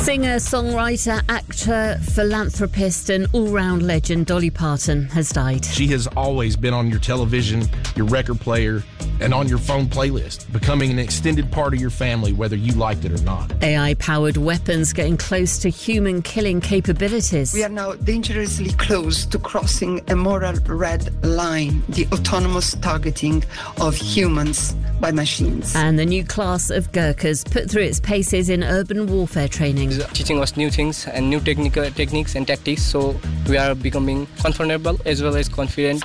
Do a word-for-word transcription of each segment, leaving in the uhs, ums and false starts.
Singer, songwriter, actor, philanthropist and all-round legend Dolly Parton has died. She has always been on your television, your record player, and on your phone playlist, becoming an extended part of your family, whether you liked it or not. A I-powered weapons getting close to human-killing capabilities. We are now dangerously close to crossing a moral red line, the autonomous targeting of humans by machines. And the new class of Gurkhas put through its paces in urban warfare training. Teaching us new things and new technical techniques and tactics, so we are becoming comfortable as well as confident.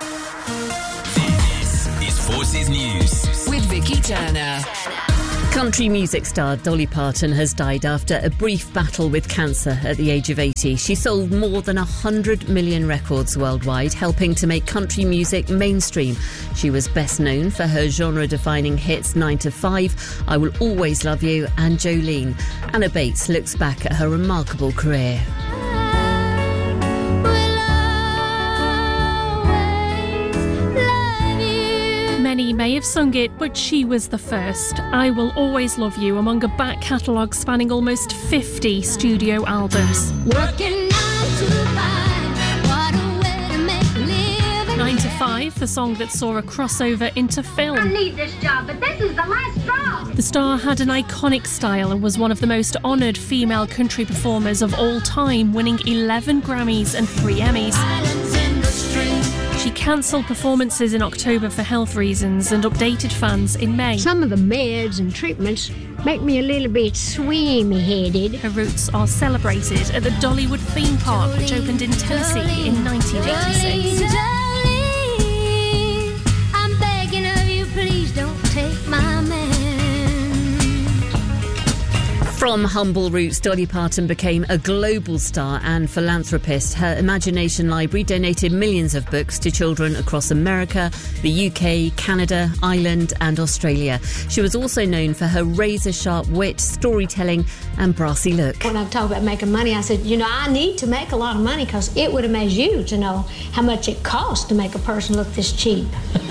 This is Forces News with Vicky Turner. Country music star Dolly Parton has died after a brief battle with cancer at the age of eighty. She sold more than one hundred million records worldwide, helping to make country music mainstream. She was best known for her genre-defining hits nine to five, I Will Always Love You and Jolene. Anna Bates looks back at her remarkable career. Many may have sung it, but she was the first. I Will Always Love You, among a back catalogue spanning almost fifty studio albums. Working nine to five, what a way to make a living. nine to five, the song that saw a crossover into film. I need this job, but this is the last straw. The star had an iconic style and was one of the most honoured female country performers of all time, winning eleven Grammys and three Emmys. Islands in the stream. She cancelled performances in October for health reasons and updated fans in May. Some of the meds and treatments make me a little bit swimmy-headed. Her roots are celebrated at the Dollywood theme park, which opened in Tennessee in nineteen eighty-six. Jolene, I'm begging of you, please don't take my man. From humble roots, Dolly Parton became a global star and philanthropist. Her Imagination Library donated millions of books to children across America, the U K, Canada, Ireland and Australia. She was also known for her razor-sharp wit, storytelling and brassy look. When I talk about making money, I said, you know, I need to make a lot of money because it would amaze you to know how much it costs to make a person look this cheap.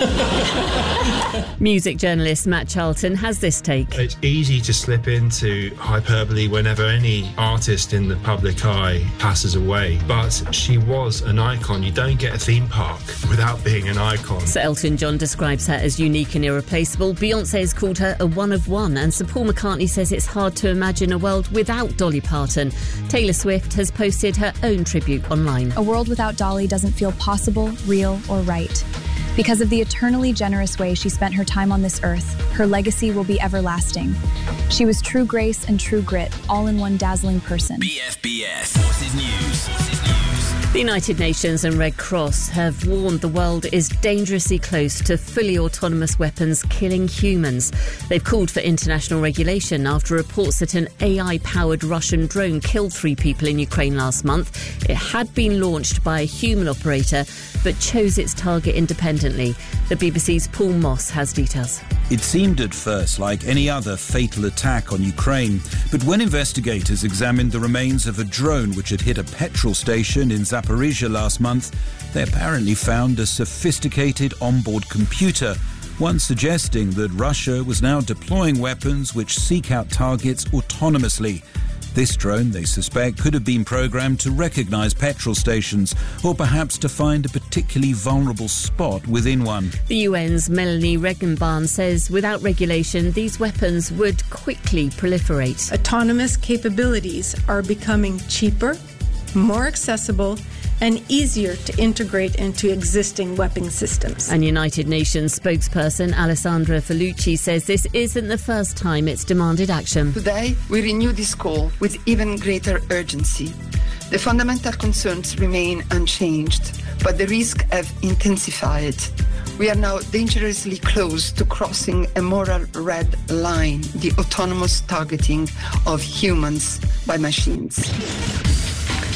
Music journalist Matt Charlton has this take. It's easy to slip into hyperbole whenever any artist in the public eye passes away, but she was an icon. You don't get a theme park without being an icon. Sir Elton John describes her as unique and irreplaceable. Beyoncé has called her a one of one, and Sir Paul McCartney says it's hard to imagine a world without Dolly Parton. Taylor Swift has posted her own tribute online. A world without Dolly doesn't feel possible, real, or right. Because of the eternally generous way she spent her time on this earth, her legacy will be everlasting. She was true grace and true grit, all in one dazzling person. B F B S Forces News. Forces News. The United Nations and Red Cross have warned the world is dangerously close to fully autonomous weapons killing humans. They've called for international regulation after reports that an A I-powered Russian drone killed three people in Ukraine last month. It had been launched by a human operator, but chose its target independently. The B B C's Paul Moss has details. It seemed at first like any other fatal attack on Ukraine, but when investigators examined the remains of a drone which had hit a petrol station in Zaporizhia last month, they apparently found a sophisticated onboard computer, one suggesting that Russia was now deploying weapons which seek out targets autonomously. This drone, they suspect, could have been programmed to recognise petrol stations or perhaps to find a particularly vulnerable spot within one. The U N's Melanie Regenbahn says without regulation, these weapons would quickly proliferate. Autonomous capabilities are becoming cheaper, more accessible, and easier to integrate into existing weapon systems. And United Nations spokesperson Alessandra Felucci says this isn't the first time it's demanded action. Today, we renew this call with even greater urgency. The fundamental concerns remain unchanged, but the risks have intensified. We are now dangerously close to crossing a moral red line, the autonomous targeting of humans by machines.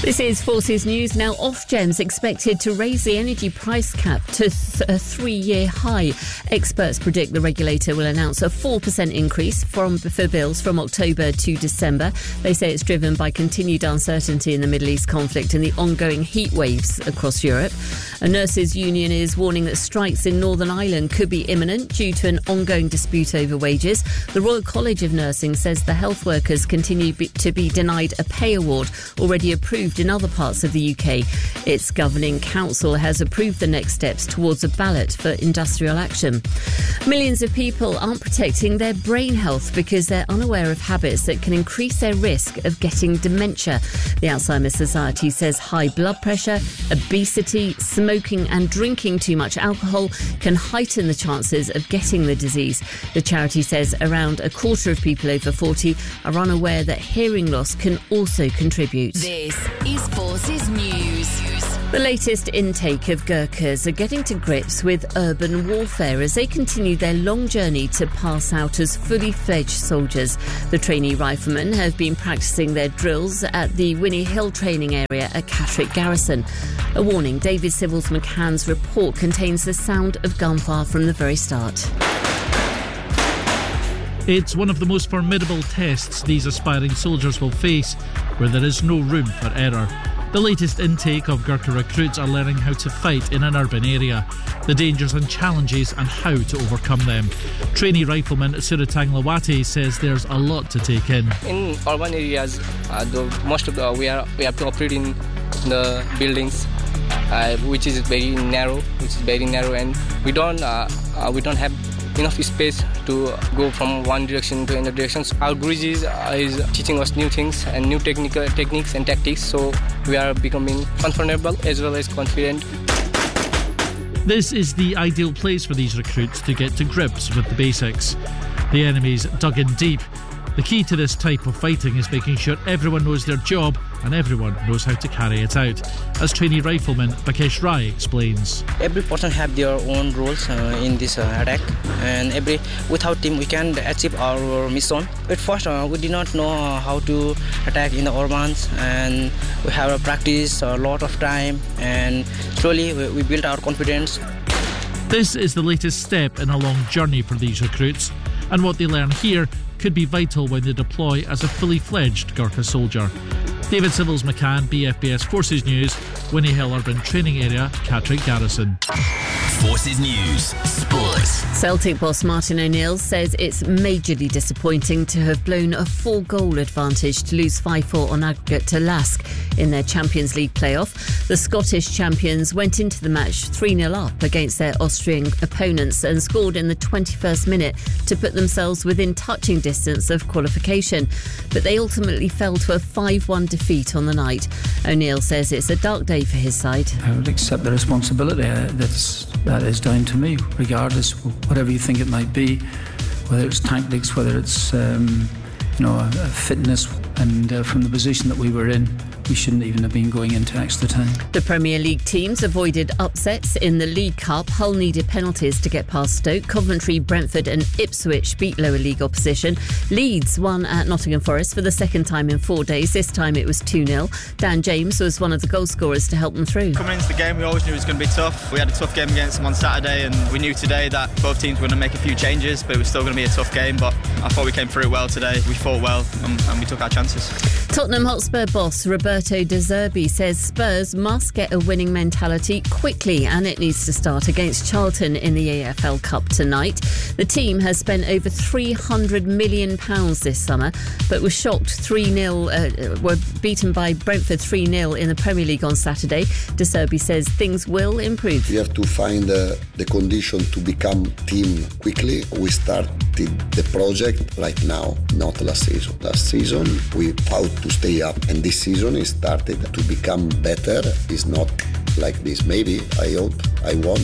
This is Forces News. Now, Ofgem's expected to raise the energy price cap to th- a three-year high. Experts predict the regulator will announce a four percent increase from, for bills from October to December. They say it's driven by continued uncertainty in the Middle East conflict and the ongoing heat waves across Europe. A nurses' union is warning that strikes in Northern Ireland could be imminent due to an ongoing dispute over wages. The Royal College of Nursing says the health workers continue be- to be denied a pay award already approved in other parts of the U K. Its governing council has approved the next steps towards a ballot for industrial action. Millions of people aren't protecting their brain health because they're unaware of habits that can increase their risk of getting dementia. The Alzheimer's Society says high blood pressure, obesity, smoking and drinking too much alcohol can heighten the chances of getting the disease. The charity says around a quarter of people over forty are unaware that hearing loss can also contribute. This is Forces News. The latest intake of Gurkhas are getting to grips with urban warfare as they continue their long journey to pass out as fully fledged soldiers. The trainee riflemen have been practising their drills at the Winnie Hill training area at Catterick Garrison. A warning, David Civils McCann's report contains the sound of gunfire from the very start. It's one of the most formidable tests these aspiring soldiers will face, where there is no room for error. The latest intake of Gurkha recruits are learning how to fight in an urban area, the dangers and challenges and how to overcome them. Trainee rifleman Suratang Lawati says there's a lot to take in. In urban areas, uh, the, most of the we are we have to operate in the buildings, uh, which is very narrow, which is very narrow, and we don't uh, uh, we don't have enough space to go from one direction to another direction. So our Guruji is, uh, is teaching us new things and new technical techniques and tactics, so we are becoming comfortable as well as confident. This is the ideal place for these recruits to get to grips with the basics. The enemy's dug in deep. The key to this type of fighting is making sure everyone knows their job and everyone knows how to carry it out, as trainee rifleman Bakesh Rai explains. Every person have their own roles uh, in this uh, attack, and every without team we can achieve our mission. At first uh, we did not know how to attack in the urbans, and we have a practice a lot of time, and slowly we, we built our confidence. This is the latest step in a long journey for these recruits, and what they learn here could be vital when they deploy as a fully fledged Gurkha soldier. David Civils McCann, B F B S Forces News, Winnie Hill Urban Training Area, Catterick Garrison. Forces News Sport. Celtic boss Martin O'Neill says it's majorly disappointing to have blown a four-goal advantage to lose five four on aggregate to Lask in their Champions League playoff. The Scottish champions went into the match three nil up against their Austrian opponents and scored in the twenty-first minute to put themselves within touching distance of qualification. But they ultimately fell to a five one defeat on the night. O'Neill says it's a dark day for his side. I would accept the responsibility. That's, that is down to me, regardless of whatever you think it might be, whether it's tactics, whether it's um, you know, fitness, and uh, from the position that we were in, we shouldn't even have been going into extra time. The Premier League teams avoided upsets in the League Cup. Hull needed penalties to get past Stoke. Coventry, Brentford and Ipswich beat lower league opposition. Leeds won at Nottingham Forest for the second time in four days. This time it was two nil. Dan James was one of the goal scorers to help them through. Coming into the game, we always knew it was going to be tough. We had a tough game against them on Saturday, and we knew today that both teams were going to make a few changes, but it was still going to be a tough game. But I thought we came through well today. We fought well and, and we took our chances. Tottenham Hotspur boss Roberto De Zerbi says Spurs must get a winning mentality quickly, and it needs to start against Charlton in the A F L Cup tonight. The team has spent over three hundred million pounds this summer, but was shocked three nil, uh, were beaten by Brentford three nil in the Premier League on Saturday. De Zerbi says things will improve. You have to find uh, the condition to become team quickly. We started the project right now, not last season. Last season we fought to stay up, and this season it started to become better. It's not like this. Maybe, I hope, I want.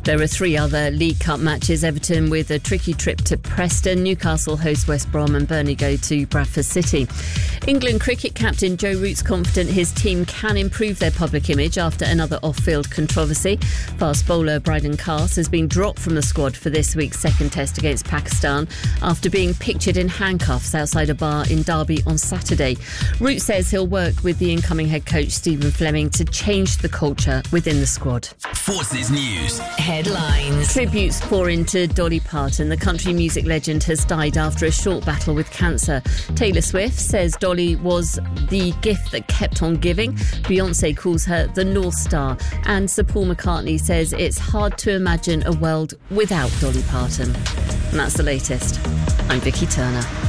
There are three other League Cup matches. Everton with a tricky trip to Preston. Newcastle host West Brom and Burnley go to Bradford City. England cricket captain Joe Root's confident his team can improve their public image after another off-field controversy. Fast bowler Bryden Cast has been dropped from the squad for this week's second test against Pakistan after being pictured in handcuffs outside a bar in Derby on Saturday. Root says he'll work with the incoming head coach Stephen Fleming to change the culture within the squad. Forces News. Headlines. Tributes pour into Dolly Parton. The country music legend has died after a short battle with cancer. Taylor Swift says Dolly was the gift that kept on giving. Beyoncé calls her the North Star. And Sir Paul McCartney says it's hard to imagine a world without Dolly Parton. And that's the latest. I'm Vicky Turner.